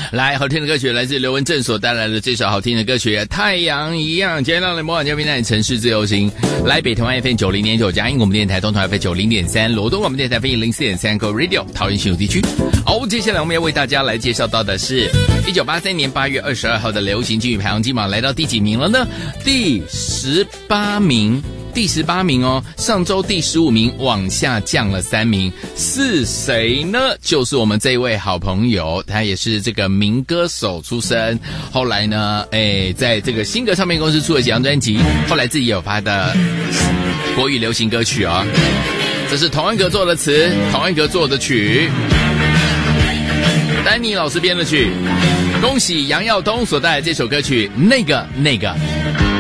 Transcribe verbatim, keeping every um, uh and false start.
来，好听的歌曲来自刘文正所带来的这首好听的歌曲《太阳一样》。今天让你模仿嘉宾带你城市自由行，来北台湾 F M 九零点九，嘉义广播电台东台 F M 九零点三，罗东广播电台 F M 零四点三 Go Radio 桃园新竹地区。好，接下来我们要为大家来介绍到的是一九八三年八月二十二号的流行金曲排行金榜来到第几名了呢？第十八名。第十八名哦，上周第十五名往下降了三名，是谁呢？就是我们这一位好朋友，他也是这个民歌手出身，后来呢，哎，在这个新格唱片公司出了几张专辑，后来自己有发的国语流行歌曲哦。这是童安格做的词，童安格做的曲，丹尼老师编的曲。恭喜杨耀东所带来这首歌曲《那个那个》。